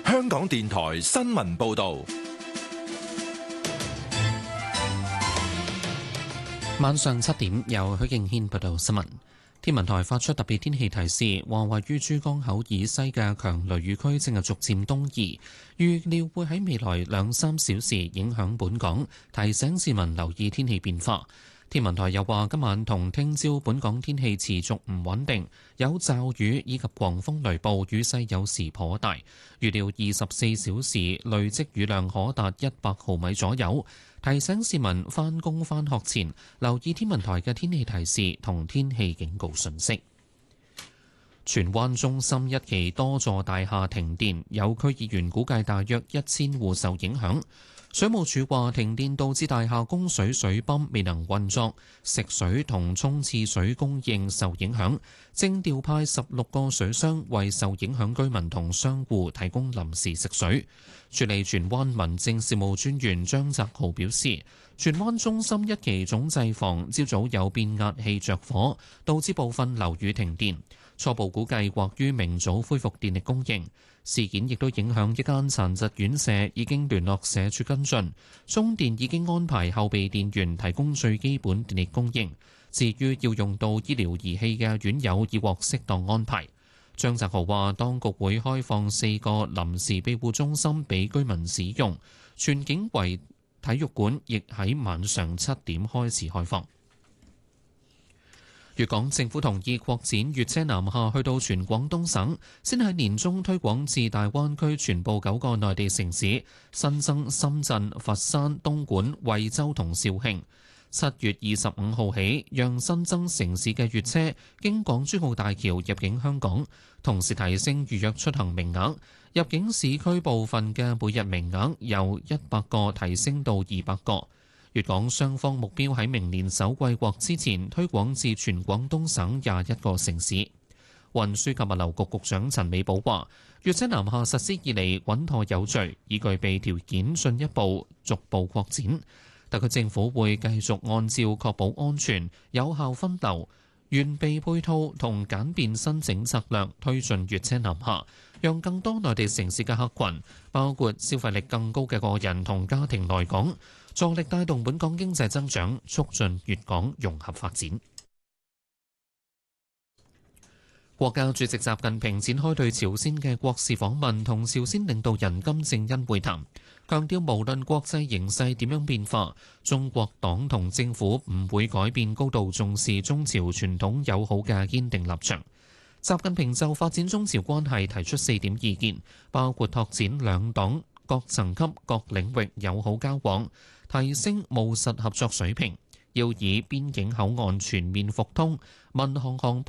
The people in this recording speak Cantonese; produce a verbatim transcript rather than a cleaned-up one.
香港電台新聞報道。 晚上七點，由許敬軒報道新聞。天文台發出特別天氣提示，話位於珠江口以西嘅強雷雨區正係逐漸東移，預料會喺未來兩三小時影響本港，提醒市民留意天氣變化。天文台又話，今晚同聽朝本港天氣持續唔穩定，有驟雨以及狂風雷暴，雨勢有時頗大。預料二十四小時累積雨量可達一百毫米左右，提醒市民返工返學前留意天文台嘅天氣提示同天氣警告信息。荃灣中心一期多座大廈停電，有區議員估計大約一千戶受影響。水務署話，停電導致大廈供水水泵未能運作，食水同沖廁水供應受影響，正調派十六個水箱為受影響居民同商戶提供臨時食水。處理荃灣民政事務專員張澤豪表示，荃灣中心一期總掣房朝早有變壓器着火，導致部分樓宇停電，初步估計或於明早恢復電力供應。事件亦都影響一間殘疾院舍，已經聯絡社署跟進，中電已經安排後備電源提供最基本電力供應。至於要用到醫療儀器嘅院友，已獲適當安排。張澤豪話，當局會開放四個臨時庇護中心俾居民使用，全景圍體育館亦喺晚上七點開始開放。粵港政府同意擴展粵車南下去到全廣東省，先喺年中推廣至大灣區全部九個內地城市，新增深圳、佛山、東莞、惠州同肇慶。七月二十五號起，讓新增城市嘅粵車經港珠澳大橋入境香港，同時提升預約出行名額，入境市區部分嘅每日名額由一百個提升到二百個。粵港雙方目標喺明年首季或之前推廣至全廣東省廿一個城市。運輸及物流局局長陳美寶話，粵車南下實施以嚟穩妥有序，已具備條件進一步逐步擴展。特區政府會繼續按照確保安全、有效分流、完備配套同簡便申請策略推進粵車南下，讓更多內地城市嘅客群，包括消費力更高嘅個人同家庭來港，助力帶動本港經濟增長，促進粵港融合發展。國家主席習近平展開對朝鮮嘅國事訪問，同朝鮮領導人金正恩會談，強調無論國際形勢點樣變化，中國黨同政府唔會改變高度重視中朝傳統友好嘅堅定立場。習近平就發展中朝關係提出四點意見，包括拓展兩黨各層級各領域友好交往，提升務實合作水平，要以邊境口岸全面復通、民航航